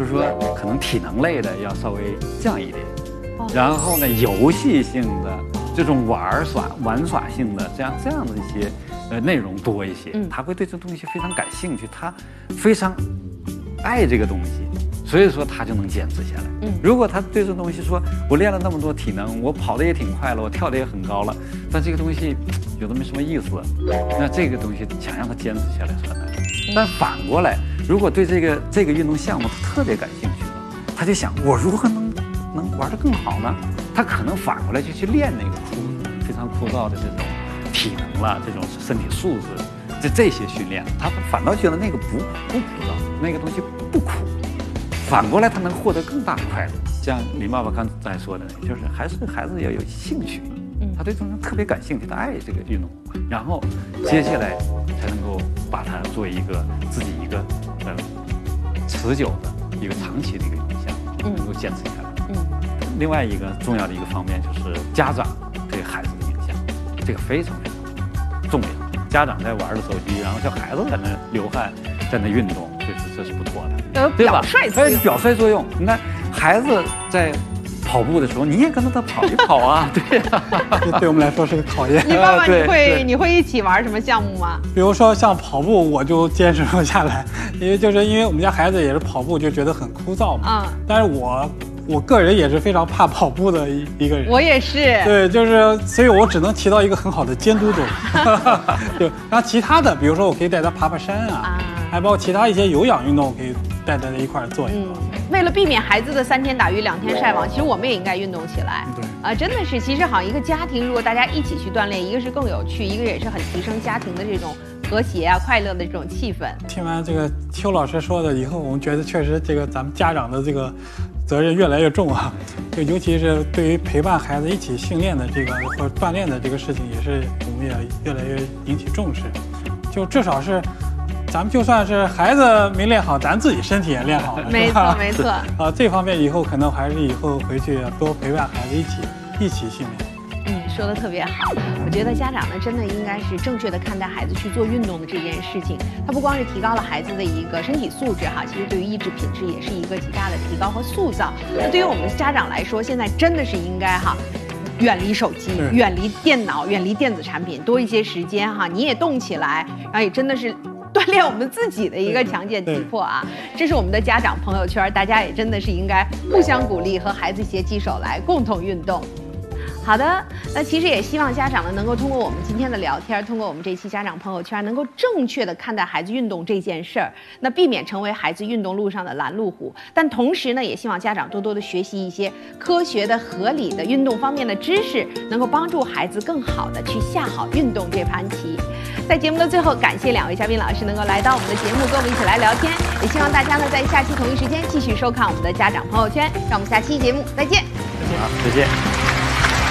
就是说可能体能类的要稍微降一点，然后呢，游戏性的这种玩耍性的这样的一些内容多一些，他会对这东西非常感兴趣，他非常爱这个东西。所以说他就能坚持下来。如果他对这东西说，我练了那么多体能，我跑得也挺快了，我跳得也很高了，但这个东西有的没什么意思，那这个东西想让他坚持下来是很难。但反过来，如果对这个运动项目他特别感兴趣了，他就想我如何能玩得更好呢？他可能反过来就去练那个非常枯燥的这种体能了，这种身体素质，这些训练，他反倒觉得那个不枯燥，那个东西不苦。反过来，他能获得更大的快乐。像李爸爸刚才说的，就是还是孩子要有兴趣，他对这种特别感兴趣，他爱这个运动，然后接下来才能够把它做一个自己一个持久的一个长期的一个影响，能够坚持下来。另外一个重要的一个方面就是家长对孩子的影响，这个非常非常重要。家长在玩的手机，然后叫孩子在那流汗，在那运动，这是不妥的，对吧？表率作用。你看孩子在跑步的时候，你也跟着他跑一跑啊，对呀。 这对我们来说是个考验。 你爸爸，你会一起玩什么项目吗？ 比如说像跑步，我就坚持不下来，因为我们家孩子也是跑步就觉得很枯燥嘛。但是我个人也是非常怕跑步的一个人。 我也是。 对，所以我只能起到一个很好的监督作用。对，然后其他的，比如说我可以带他爬山啊，还包括其他一些有氧运动，可以带他一块儿做一做。 为了避免孩子的3天打鱼2天晒网，其实我们也应该运动起来。对真的是，其实好像一个家庭，如果大家一起去锻炼，一个是更有趣，一个也是很提升家庭的这种和谐啊、快乐的这种气氛。 听完这个邱老师说的以后，我们觉得确实这个咱们家长的这个责任越来越重啊，就尤其是对于陪伴孩子一起训练的这个或者锻炼的这个事情，也是我们也越来越引起重视。就至少是，咱们就算是孩子没练好，咱自己身体也练好了， 没错没错。 这方面以后可能还是以后回去多陪伴孩子一起训练。 说的特别好，我觉得家长呢真的应该是正确的看待孩子去做运动的这件事情。它不光是提高了孩子的一个身体素质哈，其实对于意志品质也是一个极大的提高和塑造。那对于我们的家长来说，现在真的是应该远离手机，远离电脑，远离电子产品，多一些时间你也动起来，然后也真的是锻炼我们自己的一个强健体魄啊。这是我们的家长朋友圈，大家也真的是应该互相鼓励，和孩子携起手来共同运动。好的，那其实也希望家长呢能够通过我们今天的聊天，通过我们这期家长朋友圈，能够正确的看待孩子运动这件事儿，那避免成为孩子运动路上的拦路虎。但同时呢，也希望家长多多的学习一些科学的、合理的运动方面的知识，能够帮助孩子更好的去下好运动这盘棋。在节目的最后，感谢2位嘉宾老师能够来到我们的节目，跟我们一起来聊天。也希望大家呢在下期同一时间继续收看我们的家长朋友圈。让我们下期节目再见。 好，再见。